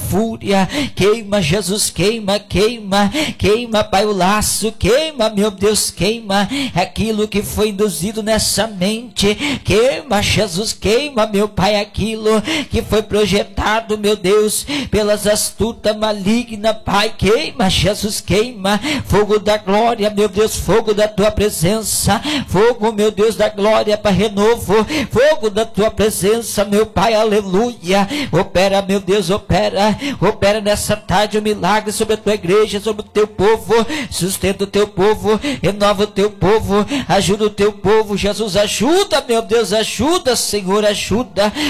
fúria, queima, Jesus, queima, queima, queima, Pai, o laço, queima, meu Deus, queima aquilo que foi induzido nessa mente, queima, Jesus, queima, meu Pai, aquilo que foi projetado, meu Deus, pelas astutas malignas, Pai, queima, Jesus, queima, fogo da glória, meu Deus, fogo da tua presença, fogo, meu Deus, da glória para renovo, fogo da tua presença, meu Pai, aleluia, opera, meu Deus, opera nessa tarde o milagre sobre a tua igreja, sobre o teu povo, sustenta o teu povo, renova o teu povo, ajuda o teu povo, Jesus, ajuda, meu Deus, ajuda, Senhor, ajuda,